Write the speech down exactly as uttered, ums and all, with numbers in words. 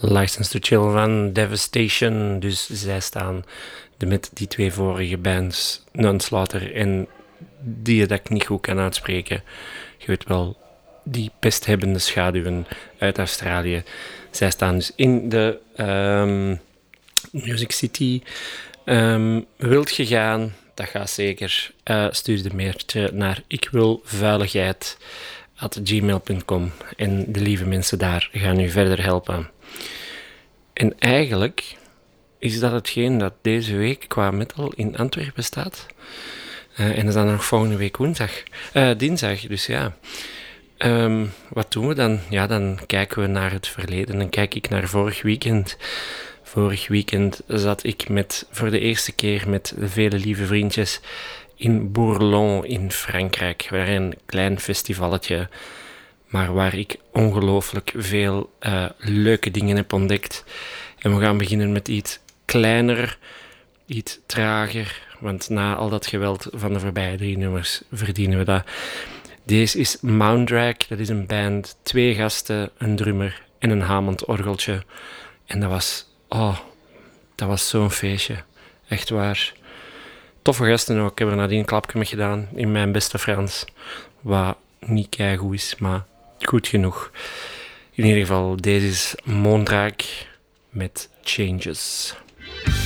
License to Chill van Devastation. Dus zij staan de, met die twee vorige bands, Nunslaughter en die dat ik niet goed kan uitspreken. Je weet wel, die pesthebbende schaduwen uit Australië. Zij staan dus in de um, Music City. Um, wilt je gaan? Dat gaat zeker. Uh, stuur de mailtje naar ikwilvuiligheid at gmail punt com en de lieve mensen daar gaan u verder helpen. En eigenlijk is dat hetgeen dat deze week qua metal in Antwerpen staat. Uh, en dat is dan nog volgende week woensdag. Uh, dinsdag, dus ja. Um, wat doen we dan? Ja, dan kijken we naar het verleden. Dan kijk ik naar vorig weekend. Vorig weekend zat ik met, voor de eerste keer met vele lieve vriendjes in Bourlon in Frankrijk. Waar een klein festivalletje, maar waar ik ongelooflijk veel uh, leuke dingen heb ontdekt. En we gaan beginnen met iets kleiner, iets trager. Want na al dat geweld van de voorbije drie nummers verdienen we dat. Deze is Moundrag, dat is een band, twee gasten, een drummer en een Hammond-orgeltje. En dat was, oh, dat was zo'n feestje. Echt waar. Toffe gasten ook. Ik heb er nadien een klapje mee gedaan in mijn beste Frans. Wat niet keigoed is, maar goed genoeg. In ieder geval, deze is Moundrag met Changes.